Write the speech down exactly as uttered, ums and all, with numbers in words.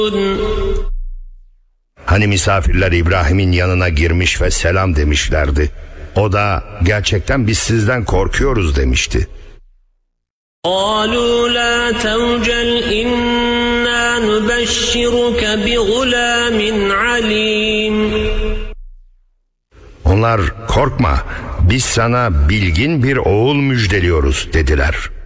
Hani misafirler İbrahim'in yanına girmiş ve selam demişlerdi. O da gerçekten biz sizden korkuyoruz demişti. قالوا لا توجل إنا نبشرك بغلام عليم. Onlar korkma biz sana bilgin bir oğul müjdeliyoruz dediler.